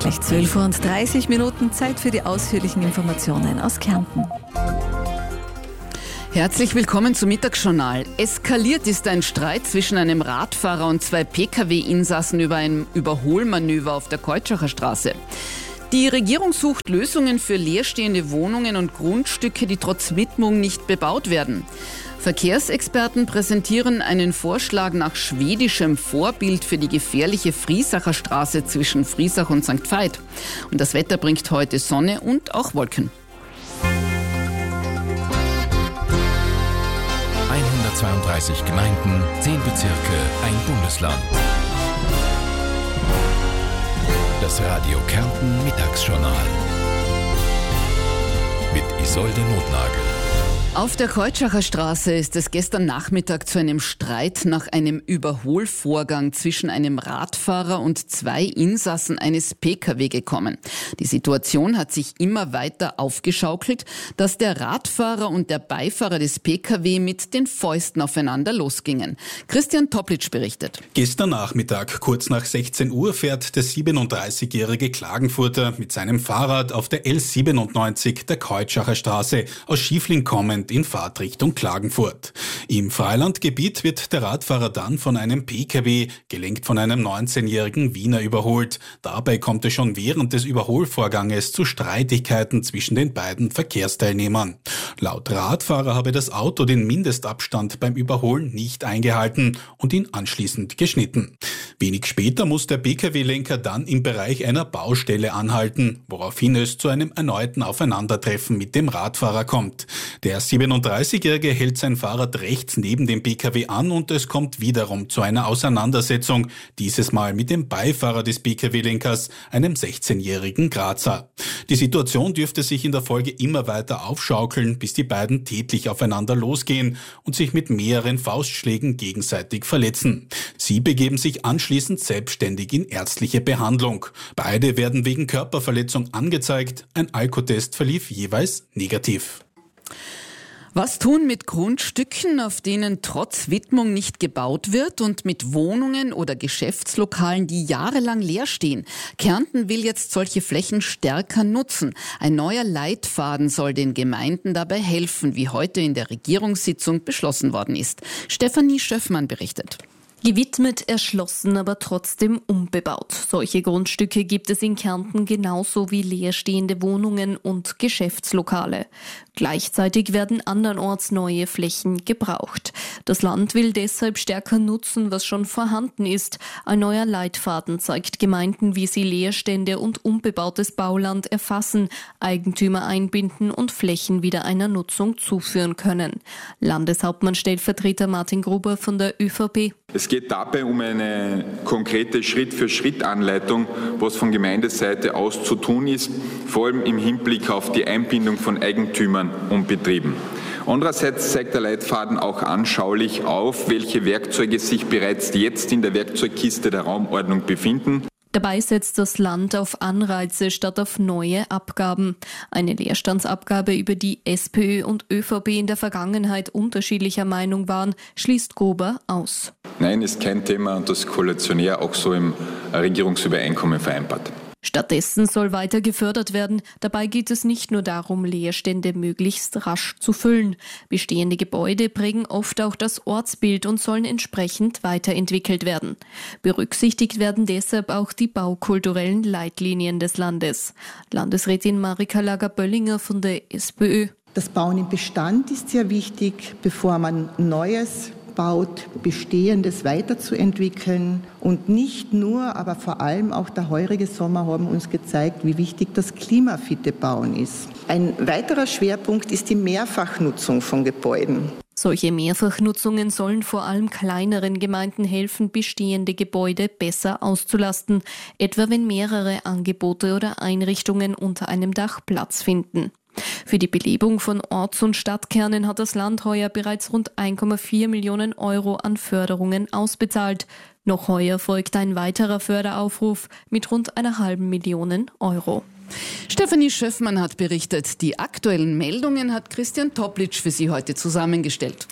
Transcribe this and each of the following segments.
Gleich 12:30 Uhr, Zeit für die ausführlichen Informationen aus Kärnten. Herzlich willkommen zum Mittagsjournal. Eskaliert ist ein Streit zwischen einem Radfahrer und zwei Pkw-Insassen über ein Überholmanöver auf der Keutschachner Straße. Die Regierung sucht Lösungen für leerstehende Wohnungen und Grundstücke, die trotz Widmung nicht bebaut werden. Verkehrsexperten präsentieren einen Vorschlag nach schwedischem Vorbild für die gefährliche Friesacher Straße zwischen Friesach und St. Veit. Und das Wetter bringt heute Sonne und auch Wolken. 132 Gemeinden, 10 Bezirke, ein Bundesland. Das Radio Kärnten Mittagsjournal mit Isolde Notnagel. Auf der Keutschachner Straße ist es gestern Nachmittag zu einem Streit nach einem Überholvorgang zwischen einem Radfahrer und zwei Insassen eines Pkw gekommen. Die Situation hat sich immer weiter aufgeschaukelt, dass der Radfahrer und der Beifahrer des Pkw mit den Fäusten aufeinander losgingen. Christian Toplitsch berichtet. Gestern Nachmittag, kurz nach 16 Uhr, fährt der 37-jährige Klagenfurter mit seinem Fahrrad auf der L97 der Keutschachner Straße aus Schiefling kommend in Fahrtrichtung Klagenfurt. Im Freilandgebiet wird der Radfahrer dann von einem Pkw, gelenkt von einem 19-jährigen Wiener, überholt. Dabei kommt es schon während des Überholvorganges zu Streitigkeiten zwischen den beiden Verkehrsteilnehmern. Laut Radfahrer habe das Auto den Mindestabstand beim Überholen nicht eingehalten und ihn anschließend geschnitten. Wenig später muss der Pkw-Lenker dann im Bereich einer Baustelle anhalten, woraufhin es zu einem erneuten Aufeinandertreffen mit dem Radfahrer kommt. Der 37-Jährige hält sein Fahrrad rechts neben dem Pkw an und es kommt wiederum zu einer Auseinandersetzung, dieses Mal mit dem Beifahrer des Pkw-Lenkers, einem 16-jährigen Grazer. Die Situation dürfte sich in der Folge immer weiter aufschaukeln, bis die beiden tätlich aufeinander losgehen und sich mit mehreren Faustschlägen gegenseitig verletzen. Sie begeben sich anschließend selbstständig in ärztliche Behandlung. Beide werden wegen Körperverletzung angezeigt, ein Alkotest verlief jeweils negativ. Was tun mit Grundstücken, auf denen trotz Widmung nicht gebaut wird, und mit Wohnungen oder Geschäftslokalen, die jahrelang leer stehen? Kärnten will jetzt solche Flächen stärker nutzen. Ein neuer Leitfaden soll den Gemeinden dabei helfen, wie heute in der Regierungssitzung beschlossen worden ist. Stefanie Schöffmann berichtet. Gewidmet, erschlossen, aber trotzdem unbebaut. Solche Grundstücke gibt es in Kärnten genauso wie leerstehende Wohnungen und Geschäftslokale. Gleichzeitig werden andernorts neue Flächen gebraucht. Das Land will deshalb stärker nutzen, was schon vorhanden ist. Ein neuer Leitfaden zeigt Gemeinden, wie sie Leerstände und unbebautes Bauland erfassen, Eigentümer einbinden und Flächen wieder einer Nutzung zuführen können. Landeshauptmann-Stellvertreter Martin Gruber von der ÖVP. Es geht dabei um eine konkrete Schritt-für-Schritt-Anleitung, was von Gemeindeseite aus zu tun ist, vor allem im Hinblick auf die Einbindung von Eigentümern und Betrieben. Andererseits zeigt der Leitfaden auch anschaulich auf, welche Werkzeuge sich bereits jetzt in der Werkzeugkiste der Raumordnung befinden. Dabei setzt das Land auf Anreize statt auf neue Abgaben. Eine Leerstandsabgabe, über die SPÖ und ÖVP in der Vergangenheit unterschiedlicher Meinung waren, schließt Gruber aus. Nein, ist kein Thema und das koalitionär auch so im Regierungsübereinkommen vereinbart. Stattdessen soll weiter gefördert werden. Dabei geht es nicht nur darum, Leerstände möglichst rasch zu füllen. Bestehende Gebäude prägen oft auch das Ortsbild und sollen entsprechend weiterentwickelt werden. Berücksichtigt werden deshalb auch die baukulturellen Leitlinien des Landes. Landesrätin Marika Lager-Böllinger von der SPÖ. Das Bauen im Bestand ist sehr wichtig, bevor man Neues baut, Bestehendes weiterzuentwickeln. Und nicht nur, aber vor allem auch der heurige Sommer haben uns gezeigt, wie wichtig das klimafitte Bauen ist. Ein weiterer Schwerpunkt ist die Mehrfachnutzung von Gebäuden. Solche Mehrfachnutzungen sollen vor allem kleineren Gemeinden helfen, bestehende Gebäude besser auszulasten, etwa wenn mehrere Angebote oder Einrichtungen unter einem Dach Platz finden. Für die Belebung von Orts- und Stadtkernen hat das Land heuer bereits rund 1,4 Millionen Euro an Förderungen ausbezahlt. Noch heuer folgt ein weiterer Förderaufruf mit rund 1,5 Millionen Euro. Stefanie Schöffmann hat berichtet. Die aktuellen Meldungen hat Christian Toplitsch für Sie heute zusammengestellt.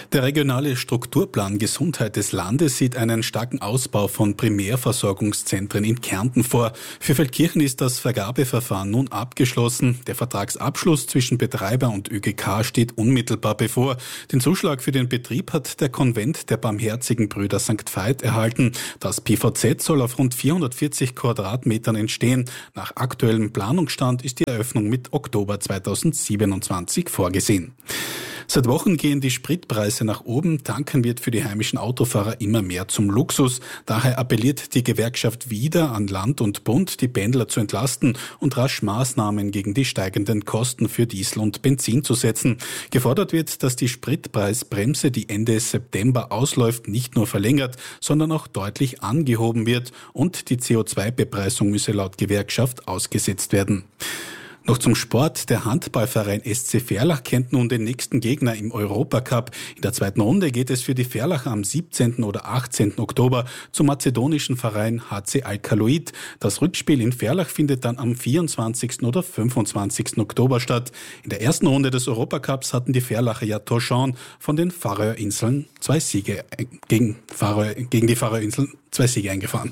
Der regionale Strukturplan Gesundheit des Landes sieht einen starken Ausbau von Primärversorgungszentren in Kärnten vor. Für Feldkirchen ist das Vergabeverfahren nun abgeschlossen. Der Vertragsabschluss zwischen Betreiber und ÖGK steht unmittelbar bevor. Den Zuschlag für den Betrieb hat der Konvent der Barmherzigen Brüder St. Veit erhalten. Das PVZ soll auf rund 440 Quadratmetern entstehen. Nach aktuellem Planungsstand ist die Eröffnung mit Oktober 2027 vorgesehen. Seit Wochen gehen die Spritpreise nach oben. Tanken wird für die heimischen Autofahrer immer mehr zum Luxus. Daher appelliert die Gewerkschaft wieder an Land und Bund, die Pendler zu entlasten und rasch Maßnahmen gegen die steigenden Kosten für Diesel und Benzin zu setzen. Gefordert wird, dass die Spritpreisbremse, die Ende September ausläuft, nicht nur verlängert, sondern auch deutlich angehoben wird und die CO2-Bepreisung müsse laut Gewerkschaft ausgesetzt werden. Noch zum Sport. Der Handballverein SC Verlach kennt nun den nächsten Gegner im Europacup. In der zweiten Runde geht es für die Verlacher am 17. oder 18. Oktober zum mazedonischen Verein HC Alkaloid. Das Rückspiel in Verlach findet dann am 24. oder 25. Oktober statt. In der ersten Runde des Europacups hatten die Verlacher ja Torshavn von den Färöerinseln gegen die Färöerinseln 2 Siege eingefahren.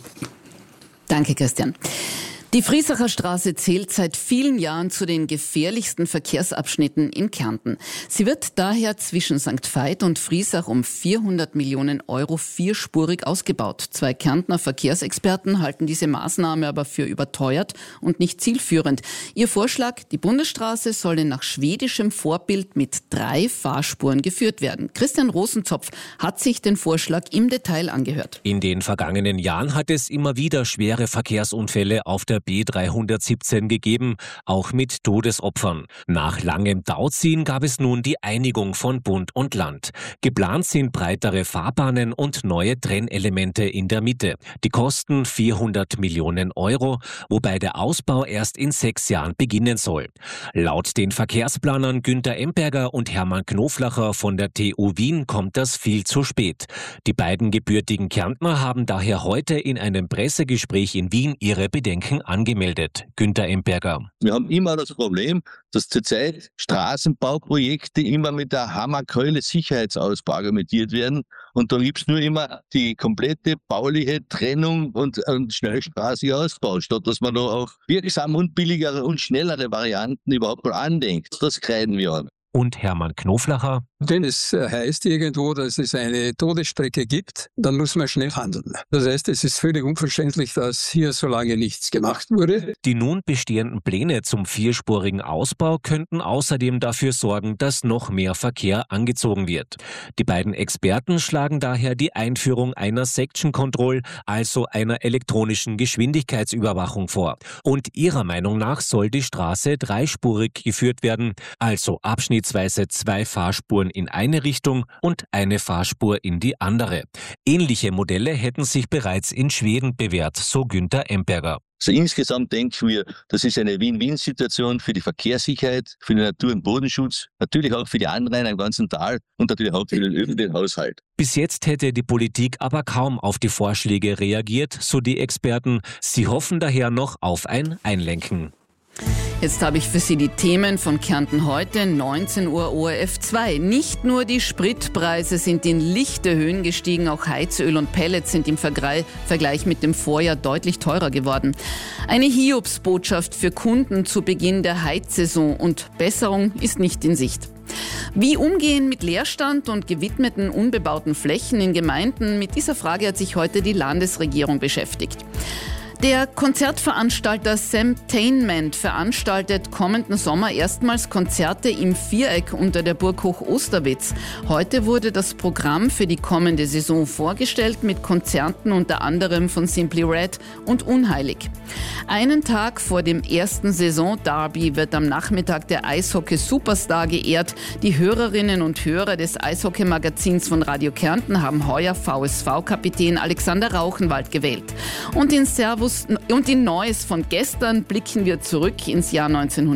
Danke, Christian. Die Friesacher Straße zählt seit vielen Jahren zu den gefährlichsten Verkehrsabschnitten in Kärnten. Sie wird daher zwischen St. Veit und Friesach um 400 Millionen Euro vierspurig ausgebaut. 2 Kärntner Verkehrsexperten halten diese Maßnahme aber für überteuert und nicht zielführend. Ihr Vorschlag, die Bundesstraße solle nach schwedischem Vorbild mit 3 Fahrspuren geführt werden. Christian Rosenzopf hat sich den Vorschlag im Detail angehört. In den vergangenen Jahren hat es immer wieder schwere Verkehrsunfälle auf der B317 gegeben, auch mit Todesopfern. Nach langem Tauziehen gab es nun die Einigung von Bund und Land. Geplant sind breitere Fahrbahnen und neue Trennelemente in der Mitte. Die kosten 400 Millionen Euro, wobei der Ausbau erst in 6 Jahren beginnen soll. Laut den Verkehrsplanern Günther Emberger und Hermann Knoflacher von der TU Wien kommt das viel zu spät. Die beiden gebürtigen Kärntner haben daher heute in einem Pressegespräch in Wien ihre Bedenken angemeldet. Günther Emberger. Wir haben immer das Problem, dass zurzeit Straßenbauprojekte immer mit der Hammerkeule Sicherheitsausbau argumentiert werden. Und da gibt es nur immer die komplette bauliche Trennung und schnellstraßige Ausbau, statt dass man da auch wirksam und billigere und schnellere Varianten überhaupt mal andenkt. Das kreiden wir an. Und Hermann Knoflacher. Wenn es heißt irgendwo, dass es eine Todesstrecke gibt, dann muss man schnell handeln. Das heißt, es ist völlig unverständlich, dass hier so lange nichts gemacht wurde. Die nun bestehenden Pläne zum vierspurigen Ausbau könnten außerdem dafür sorgen, dass noch mehr Verkehr angezogen wird. Die beiden Experten schlagen daher die Einführung einer Section Control, also einer elektronischen Geschwindigkeitsüberwachung vor. Und ihrer Meinung nach soll die Straße dreispurig geführt werden, also abschnittsweise 2 Fahrspuren in eine Richtung und eine Fahrspur in die andere. Ähnliche Modelle hätten sich bereits in Schweden bewährt, so Günther Emberger. Also insgesamt denken wir, das ist eine Win-Win-Situation für die Verkehrssicherheit, für den Natur- und Bodenschutz, natürlich auch für die Anrainer im ganzen Tal und natürlich auch für den Haushalt. Bis jetzt hätte die Politik aber kaum auf die Vorschläge reagiert, so die Experten. Sie hoffen daher noch auf ein Einlenken. Jetzt habe ich für Sie die Themen von Kärnten heute, 19 Uhr ORF 2. Nicht nur die Spritpreise sind in lichte Höhen gestiegen, auch Heizöl und Pellets sind im Vergleich mit dem Vorjahr deutlich teurer geworden. Eine Hiobsbotschaft für Kunden zu Beginn der Heizsaison und Besserung ist nicht in Sicht. Wie umgehen mit Leerstand und gewidmeten unbebauten Flächen in Gemeinden? Mit dieser Frage hat sich heute die Landesregierung beschäftigt. Der Konzertveranstalter Samtainment veranstaltet kommenden Sommer erstmals Konzerte im Viereck unter der Burg Hoch-Osterwitz. Heute wurde das Programm für die kommende Saison vorgestellt mit Konzerten unter anderem von Simply Red und Unheilig. Einen Tag vor dem ersten Saison-Derby wird am Nachmittag der Eishockey-Superstar geehrt. Die Hörerinnen und Hörer des Eishockey-Magazins von Radio Kärnten haben heuer VSV-Kapitän Alexander Rauchenwald gewählt. Und in Neues von gestern blicken wir zurück ins Jahr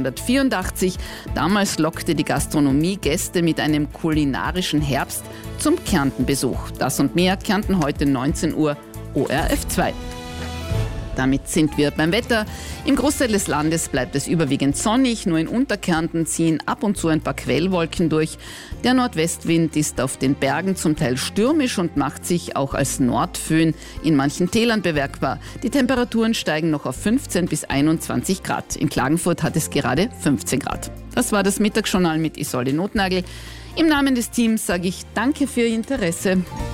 1984. Damals lockte die Gastronomie Gäste mit einem kulinarischen Herbst zum Kärntenbesuch. Das und mehr Kärnten heute 19 Uhr ORF 2. Damit sind wir beim Wetter. Im Großteil des Landes bleibt es überwiegend sonnig, nur in Unterkärnten ziehen ab und zu ein paar Quellwolken durch. Der Nordwestwind ist auf den Bergen zum Teil stürmisch und macht sich auch als Nordföhn in manchen Tälern bemerkbar. Die Temperaturen steigen noch auf 15 bis 21 Grad. In Klagenfurt hat es gerade 15 Grad. Das war das Mittagsjournal mit Isolde Notnagel. Im Namen des Teams sage ich Danke für Ihr Interesse.